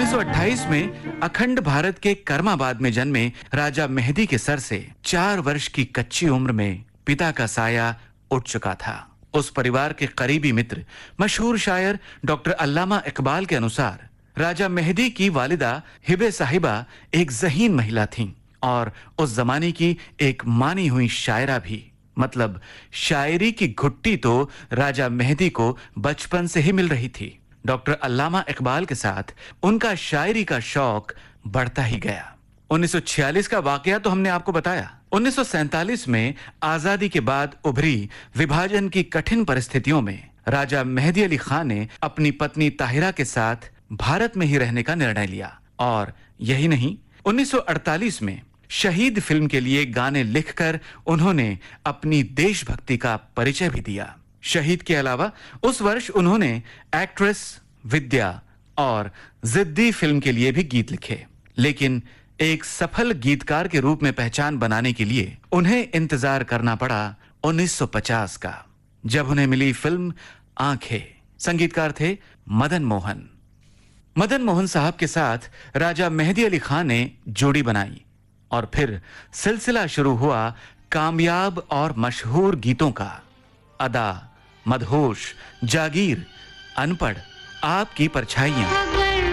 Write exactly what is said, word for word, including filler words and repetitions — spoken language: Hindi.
उन्नीस सौ अट्ठाईस में अखंड भारत के कर्माबाद में जन्मे राजा मेहदी के सर से चार वर्ष की कच्ची उम्र में पिता का साया उठ चुका था। उस परिवार के करीबी मित्र मशहूर शायर डॉक्टर अल्लामा इकबाल के अनुसार राजा मेहदी की वालिदा हिबे साहिबा एक ज़हीन महिला थीं और उस जमाने की एक मानी हुई शायरा भी। मतलब शायरी की घुट्टी तो राजा मेहदी को बचपन से ही मिल रही थी। डॉक्टर अल्लामा इकबाल के साथ उनका शायरी का शौक बढ़ता ही गया। उन्नीस सौ छियालीस का वाकया तो हमने आपको बताया। उन्नीस सौ सैंतालीस में आजादी के बाद उभरी विभाजन की कठिन परिस्थितियों में राजा मेहदी अली खान ने अपनी पत्नी ताहिरा के साथ भारत में ही रहने का निर्णय लिया। और यही नहीं, उन्नीस सौ अड़तालीस में शहीद फिल्म के लिए गाने लिखकर उन्होंने अपनी देशभक्ति का परिचय भी दिया। शहीद के अलावा उस वर्ष उन्होंने एक्ट्रेस, विद्या और जिद्दी फिल्म के लिए भी गीत लिखे। लेकिन एक सफल गीतकार के रूप में पहचान बनाने के लिए उन्हें इंतजार करना पड़ा उन्नीस सौ पचास का, जब उन्हें मिली फिल्म आंखें। संगीतकार थे मदन मोहन। मदन मोहन साहब के साथ राजा मेहदी अली खान ने जोड़ी बनाई और फिर सिलसिला शुरू हुआ कामयाब और मशहूर गीतों का। अदा, मदहोश, जागीर, अनपढ़, आपकी परछाइयां।